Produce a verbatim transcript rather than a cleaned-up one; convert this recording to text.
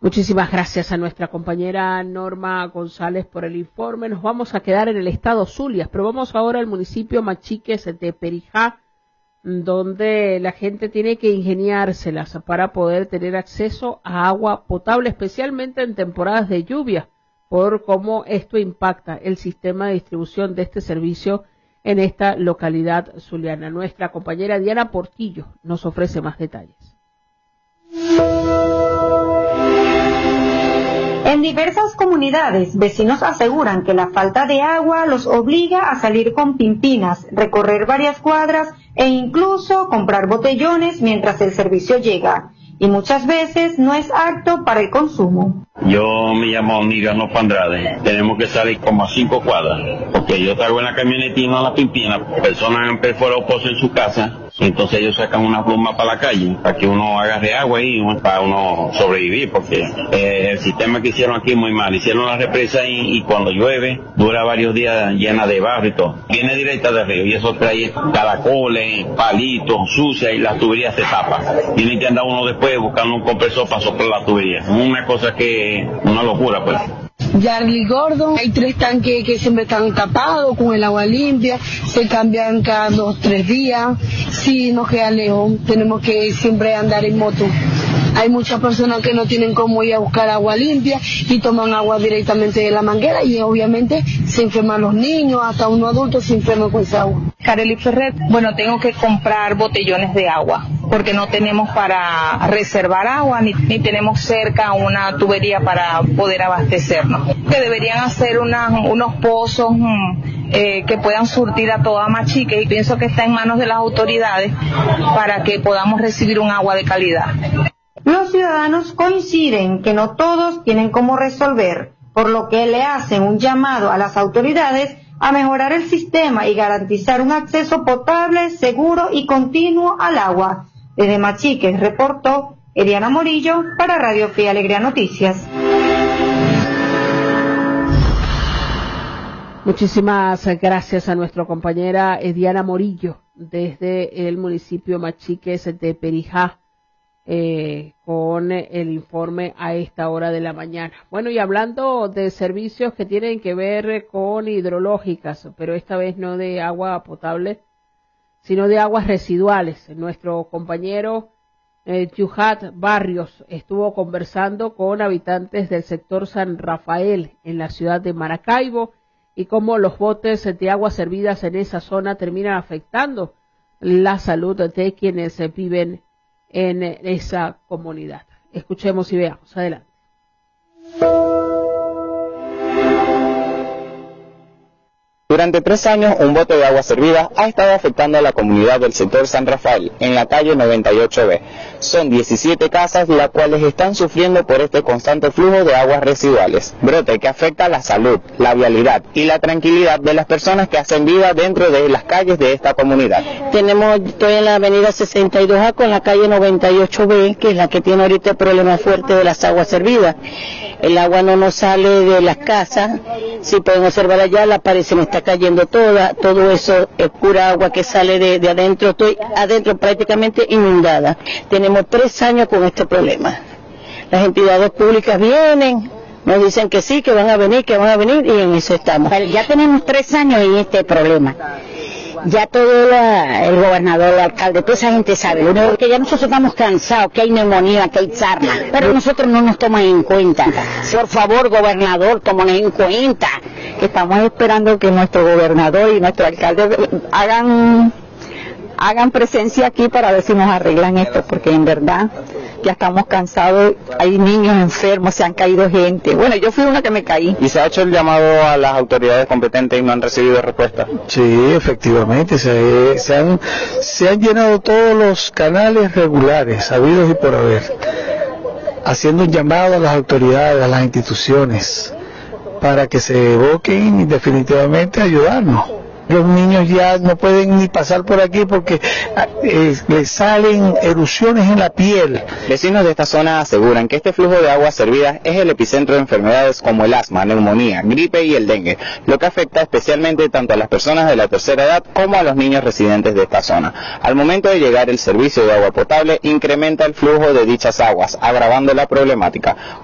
Muchísimas gracias a nuestra compañera Norma González por el informe. Nos vamos a quedar en el estado Zulia, pero vamos ahora al municipio Machiques de Perijá, donde la gente tiene que ingeniárselas para poder tener acceso a agua potable, especialmente en temporadas de lluvia, por cómo esto impacta el sistema de distribución de este servicio en esta localidad zuliana. Nuestra compañera Diana Portillo nos ofrece más detalles. En diversas comunidades, vecinos aseguran que la falta de agua los obliga a salir con pimpinas, recorrer varias cuadras e incluso comprar botellones mientras el servicio llega, y muchas veces no es apto para el consumo. Yo me llamo Nigano Andrade. Tenemos que salir como a cinco cuadras, porque yo salgo en la camioneta y no en la pimpina. Personas han perforado pozos en su casa, entonces ellos sacan una pluma para la calle, para que uno agarre agua y para uno sobrevivir, porque eh, el sistema que hicieron aquí es muy mal. Hicieron la represa y, y cuando llueve, dura varios días llena de barro y todo. Viene directa del río y eso trae caracoles, palitos, sucia y las tuberías se tapan. Tiene que andar uno después buscando un compresor para soplar la tubería. Una cosa que una locura, pues. Yarly Gordo, hay tres tanques que siempre están tapados con el agua limpia, se cambian cada dos, tres días. Si nos queda lejos, tenemos que siempre andar en moto. Hay muchas personas que no tienen cómo ir a buscar agua limpia y toman agua directamente de la manguera y obviamente se enferman los niños, hasta unos adultos se enferman con esa agua. Kareli Ferret, bueno, tengo que comprar botellones de agua porque no tenemos para reservar agua ni, ni tenemos cerca una tubería para poder abastecernos. Que deberían hacer una, unos pozos mmm, eh, que puedan surtir a toda Machique y pienso que está en manos de las autoridades para que podamos recibir un agua de calidad. Los ciudadanos coinciden que no todos tienen cómo resolver, por lo que le hacen un llamado a las autoridades a mejorar el sistema y garantizar un acceso potable, seguro y continuo al agua. Desde Machiques reportó Eliana Morillo para Radio Fe y Alegría Noticias. Muchísimas gracias a nuestra compañera Ediana Morillo desde el municipio Machiques de Perijá. Eh, con el informe a esta hora de la mañana. Bueno, y hablando de servicios que tienen que ver con hidrológicas, pero esta vez no de agua potable, sino de aguas residuales. Nuestro compañero eh, Yuhat Barrios estuvo conversando con habitantes del sector San Rafael en la ciudad de Maracaibo y cómo los botes de aguas servidas en esa zona terminan afectando la salud de quienes viven en esa comunidad. Escuchemos y veamos. Adelante. Durante tres años, un bote de agua servida ha estado afectando a la comunidad del sector San Rafael, en la calle noventa y ocho B. Son diecisiete casas las cuales están sufriendo por este constante flujo de aguas residuales, brote que afecta la salud, la vialidad y la tranquilidad de las personas que hacen vida dentro de las calles de esta comunidad. Tenemos, estoy en la avenida sesenta y dos A con la calle noventa y ocho B, que es la que tiene ahorita el problema fuerte de las aguas servidas. El agua no nos sale de las casas, si pueden observar allá, la pared se me está cayendo toda, todo eso es pura agua que sale de, de adentro, estoy adentro prácticamente inundada. Tenemos tres años con este problema. Las entidades públicas vienen, nos dicen que sí, que van a venir, que van a venir, y en eso estamos. Pero ya tenemos tres años en este problema. Ya todo la, el gobernador, el alcalde, toda esa gente sabe, ¿no? Que ya nosotros estamos cansados, que hay neumonía, que hay sarna, pero nosotros no nos toman en cuenta. Por favor, gobernador, tómanos en cuenta. Que estamos esperando que nuestro gobernador y nuestro alcalde hagan hagan presencia aquí para ver si nos arreglan esto, porque en verdad ya estamos cansados, hay niños enfermos, se han caído gente. Bueno, yo fui una que me caí. ¿Y se ha hecho el llamado a las autoridades competentes y no han recibido respuesta? Sí, efectivamente, se, se, han, se han llenado todos los canales regulares, habidos y por haber, haciendo un llamado a las autoridades, a las instituciones, para que se evoquen y definitivamente ayudarnos. Los niños ya no pueden ni pasar por aquí porque eh, les salen erupciones en la piel. Vecinos de esta zona aseguran que este flujo de agua servida es el epicentro de enfermedades como el asma, neumonía, gripe y el dengue, lo que afecta especialmente tanto a las personas de la tercera edad como a los niños residentes de esta zona. Al momento de llegar el servicio de agua potable, incrementa el flujo de dichas aguas, agravando la problemática.